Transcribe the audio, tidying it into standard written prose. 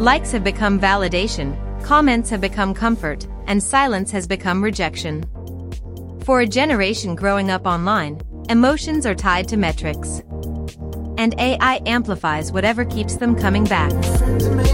Likes have become validation, comments have become comfort, and silence has become rejection. For a generation growing up online, emotions are tied to metrics. And AI amplifies whatever keeps them coming back.